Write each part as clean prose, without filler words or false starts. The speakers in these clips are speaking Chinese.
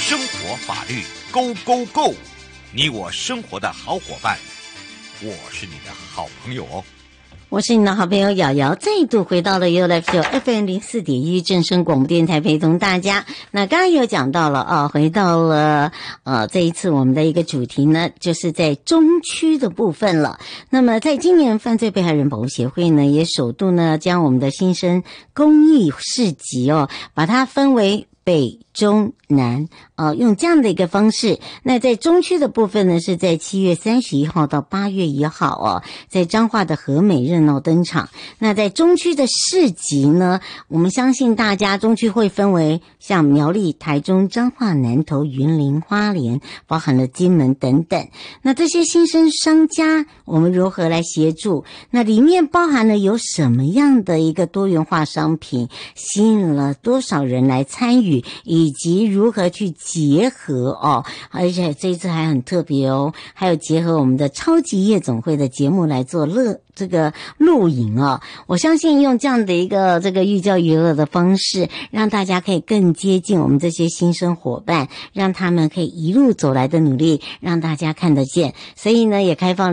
生活法律 Go Go Go， 你我生活的好伙伴，我是你的好朋友哦。 我是你的好朋友瑶瑶，再度回到了 You Life Show FM 04.1正声广播电台，陪同大家。那刚刚有讲到了回到了这一次我们的一个主题呢，就是在中区的部分了。那么在今年犯罪被害人保护协会呢，也首度呢将我们的新生公益市集把它分为北中南用这样的一个方式。那在中区的部分呢，是在7月31号到8月1号在彰化的和美热闹登场。那在中区的市集呢，我们相信大家中区会分为像苗栗、台中、彰化、南投、云林、花莲，包含了金门等等。那这些新生商家我们如何来协助？那里面包含了有什么样的一个多元化商品，吸引了多少人来参与，以及如何去结合而且这一次还很特别还有结合我们的超级夜总会的节目来做这个录影我相信用这样的一个这个寓教于乐的方式，让大家可以更接近我们这些新生伙伴，让他们可以一路走来的努力让大家看得见。所以呢，也开放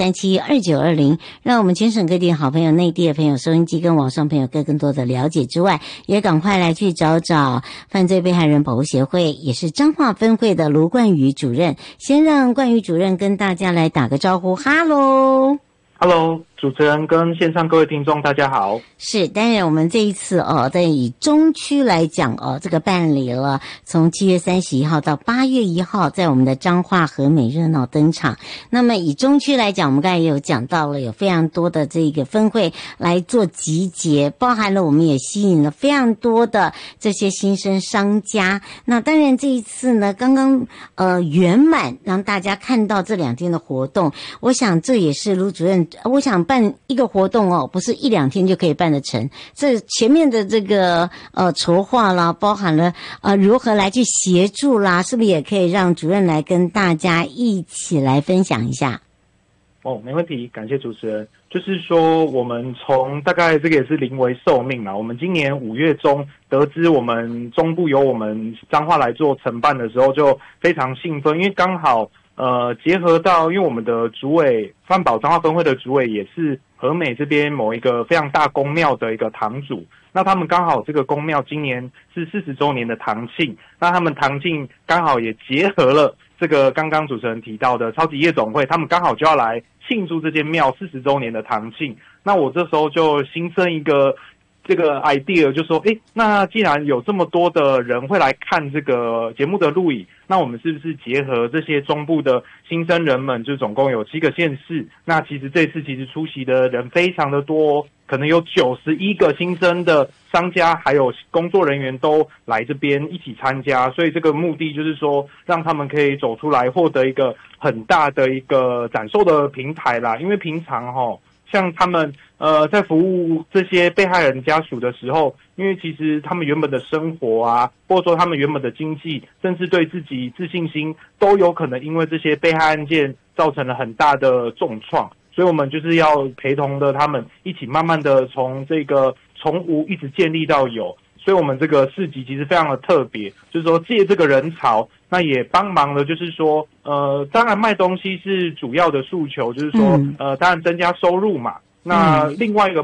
02372920，让我们全省各地的好朋友、内地的朋友、收音机跟网上朋友更多的了解之外，也赶快来去找犯罪被害人保护协会，也是彰化分会的卢冠宇主任。先让冠宇主任跟大家来打个招呼。哈喽 Hello， 主持人跟线上各位听众大家好。 是，当然我们这一次在以中区来讲这个办理了从7月31号到8月1号在我们的彰化和美热闹登场。那么以中区来讲，我们刚才也有讲到了，有非常多的这个分会来做集结，包含了我们也吸引了非常多的这些新生商家。那当然这一次呢，刚刚圆满让大家看到这2天的活动，我想这也是卢主任，我想办一个活动不是1-2天就可以办得成。这前面的这个筹划啦，包含了如何来去协助啦，是不是也可以让主任来跟大家一起来分享一下？ 没问题，感谢主持人。就是说我们从大概这个也是临危受命啦，我们今年5月中得知我们中部由我们彰化来做承办的时候，就非常兴奋，因为刚好结合到，因为我们的主委范保彰化分会的主委也是和美这边某一个非常大公庙的一个堂主，那他们刚好这个公庙今年是40周年的堂庆，那他们堂庆刚好也结合了这个刚刚主持人提到的超级夜总会，他们刚好就要来庆祝这间庙40周年的堂庆。那我这时候就新生一个这个 idea， 就说那既然有这么多的人会来看这个节目的录影，那我们是不是结合这些中部的新生人们，就总共有7个县市，那其实这次出席的人非常的多，可能有91个新生的商家还有工作人员都来这边一起参加，所以这个目的就是说让他们可以走出来，获得一个很大的一个展售的平台啦。因为平常像他们在服务这些被害人家属的时候，因为其实他们原本的生活或者说他们原本的经济，甚至对自己自信心都有可能因为这些被害案件造成了很大的重创，所以我们就是要陪同的他们一起慢慢的从这个从无一直建立到有。所以我们这个市集其实非常的特别，就是说借这个人潮，那也帮忙了，就是说当然卖东西是主要的诉求，就是说当然增加收入嘛。那另外一个